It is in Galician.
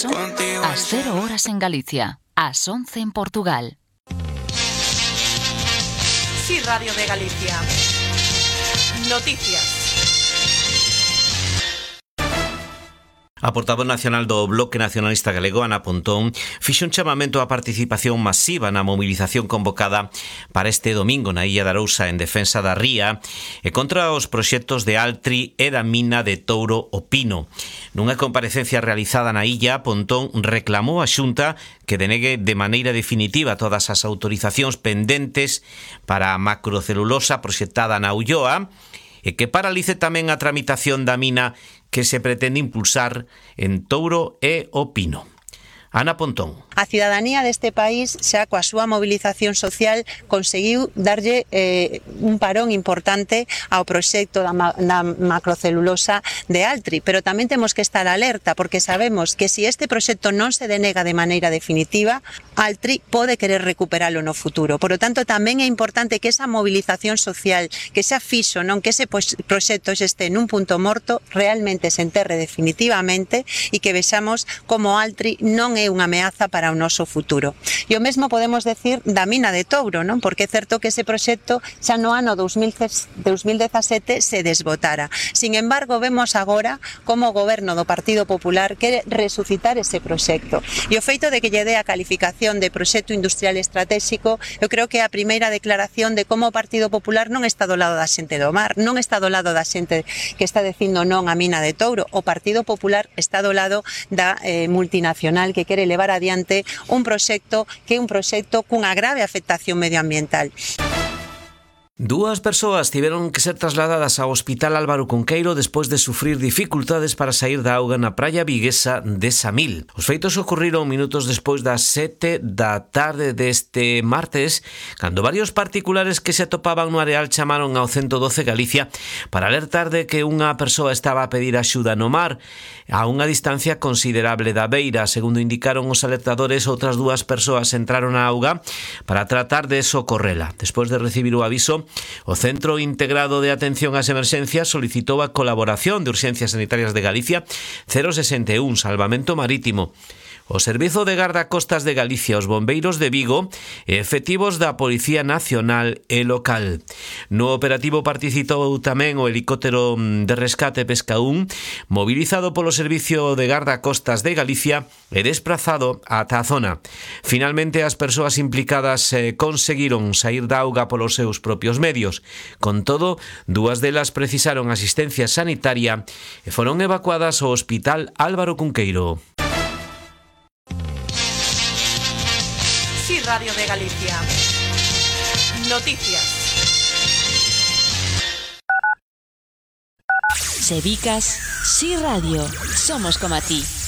eso, ás 0 horas en Galicia, ás 11 en Portugal. Sí, Radio de Galicia. Noticias. A portavoz nacional do Bloque Nacionalista Galego, Ana Pontón, fixo un chamamento á participación masiva na mobilización convocada para este domingo na Illa de Arousa en defensa da ría e contra os proxectos de Altri e da mina de Touro o Pino. Nunha comparecencia realizada na illa, Pontón reclamou á Xunta que denegue de maneira definitiva todas as autorizacións pendentes para a macrocelulosa proxectada na Ulloa e que paralice tamén a tramitación da mina que se pretende impulsar en Touro e o Pino. Ana Pontón. A cidadanía deste país xa coa súa mobilización social conseguiu darlle un parón importante ao proxecto da macrocelulosa de Altri, pero tamén temos que estar alerta porque sabemos que se este proxecto non se denega de maneira definitiva, Altri pode querer recuperalo no futuro. Por lo tanto, tamén é importante que esa movilización social que xa fixo, non que ese proxecto este nun punto morto, realmente se enterre definitivamente e que vexamos como Altri non é unha ameaza para o noso futuro. E o mesmo podemos decir da mina de Touro, non? Porque é certo que ese proxecto xa no ano 2017 se desbotara. Sin embargo, vemos agora como o goberno do Partido Popular quere resucitar ese proxecto. E o feito de que lle dé a calificación de proxecto industrial estratégico, eu creo que é a primeira declaración de como o Partido Popular non está do lado da xente do mar, non está do lado da xente que está dicindo non á mina de Touro. O Partido Popular está do lado da multinacional que quere levar adiante un proxecto que é un proxecto cunha grave afectación medioambiental. Dúas persoas tiveron que ser trasladadas ao Hospital Álvaro Cunqueiro despois de sufrir dificultades para saír da auga na praia viguesa de Samil. Os feitos ocorriron minutos despois das 7 da tarde deste martes, cando varios particulares que se atopaban no areal chamaron ao 112 Galicia para alertar de que unha persoa estaba a pedir axuda no mar a unha distancia considerable da beira. Segundo indicaron os alertadores, outras dúas persoas entraron á auga para tratar de socorrela. Despois de recibir o aviso, o Centro Integrado de Atención ás Emerxencias solicitou a colaboración de Urxencias Sanitarias de Galicia 061, Salvamento Marítimo, o Servizo de Gardacostas de Galicia, os bombeiros de Vigo e efectivos da Policía Nacional e local. No operativo participou tamén o helicóptero de rescate Pesca 1, mobilizado polo Servicio de Gardacostas de Galicia e desplazado ata a zona. Finalmente, as persoas implicadas conseguiron saír da auga polos seus propios medios. Con todo, dúas delas precisaron asistencia sanitaria e foron evacuadas ao Hospital Álvaro Cunqueiro. Sí, Radio de Galicia. Noticias. Sevicas, Sí Radio. Somos como a ti.